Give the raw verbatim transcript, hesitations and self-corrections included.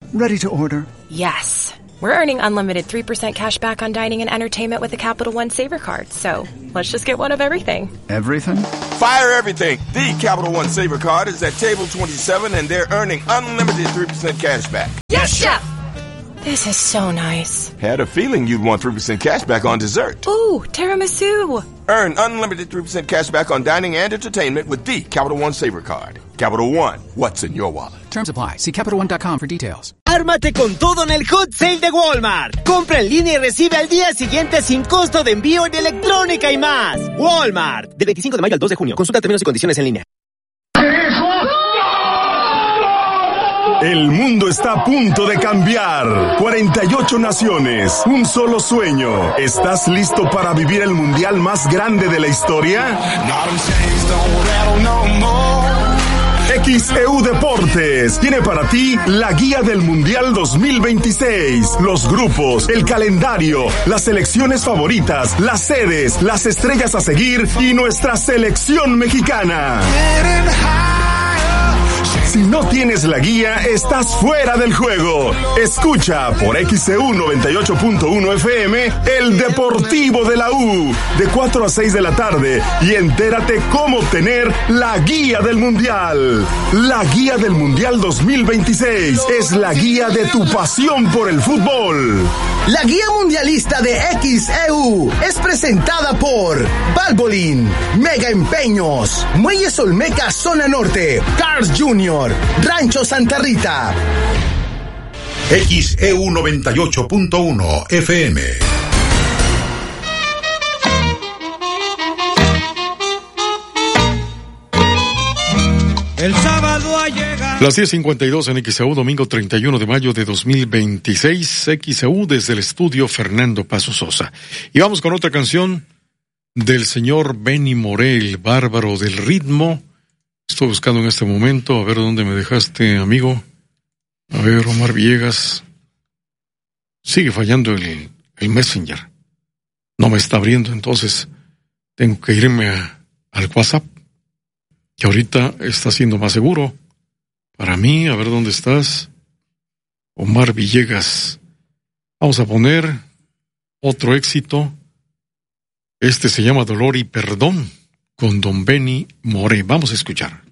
Ready to order. Yes. We're earning unlimited three percent cash back on dining and entertainment with the Capital One Saver Card. So let's just get one of everything. Everything? Fire everything. The Capital One Saver Card is at table twenty-seven, and they're earning unlimited three percent cash back. Yes, Chef! This is so nice. Had a feeling you'd want three percent cash back on dessert. Ooh, tiramisu. Earn unlimited three percent cash back on dining and entertainment with the Capital One Saver Card. Capital One, what's in your wallet? Terms apply. See Capital One dot com for details. Ármate con todo en el Hot Sale de Walmart. Compra en línea y recibe al día siguiente sin costo de envío en electrónica y más. Walmart. Del veinticinco de mayo al dos de junio. Consulta términos y condiciones en línea. El mundo está a punto de cambiar. cuarenta y ocho naciones, un solo sueño. ¿Estás listo para vivir el mundial más grande de la historia? X E U Deportes tiene para ti la guía del Mundial dos mil veintiséis, los grupos, el calendario, las selecciones favoritas, las sedes, las estrellas a seguir y nuestra selección mexicana. Si no tienes la guía, estás fuera del juego. Escucha por X E U noventa y ocho punto uno F M el Deportivo de la U de cuatro a seis de la tarde y entérate cómo obtener la guía del Mundial. La guía del Mundial dos mil veintiséis es la guía de tu pasión por el fútbol. La guía mundialista de X E U es presentada por Valvoline, Mega Empeños, Muelles Olmeca Zona Norte, Cars junior, Rancho Santa Rita. X E U noventa y ocho punto uno F M. El sábado ha llegado. Las diez cincuenta y dos en X E U, domingo treinta y uno de mayo de dos mil veintiséis. X E U desde el estudio Fernando Paso Sosa. Y vamos con otra canción del señor Benny Moré, el bárbaro del ritmo. Estoy buscando en este momento, a ver dónde me dejaste, amigo. A ver, Omar Villegas. Sigue fallando el, el Messenger. No me está abriendo, entonces tengo que irme a, al WhatsApp, que ahorita está siendo más seguro. Para mí, a ver dónde estás. Omar Villegas. Vamos a poner otro éxito. Este se llama Dolor y Perdón, con Don Benny Moré. Vamos a escuchar.